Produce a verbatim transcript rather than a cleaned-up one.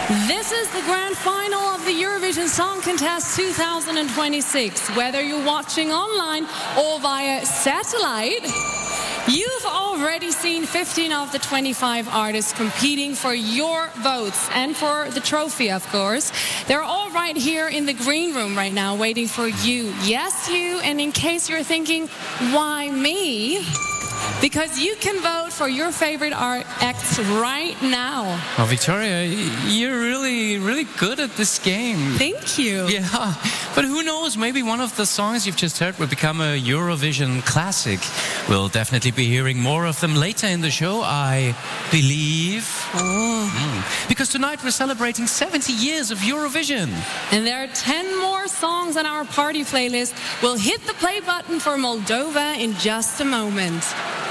This is the grand final of the Eurovision Song Contest two thousand twenty-six. Whether you're watching online or via satellite, you've already seen fifteen of the twenty-five artists competing for your votes and for the trophy, of course. They're all right here in the green room right now waiting for you. Yes, you. And in case you're thinking, why me? Because you can vote for your favorite art acts right now. Oh, Victoria, you're really, really good at this game. Thank you. Yeah, but who knows, maybe one of the songs you've just heard will become a Eurovision classic. We'll definitely be hearing more of them later in the show, I believe. Oh. Mm. Because tonight we're celebrating seventy years of Eurovision. And there are ten more songs on our party playlist. We'll hit the play button for Moldova in just a moment.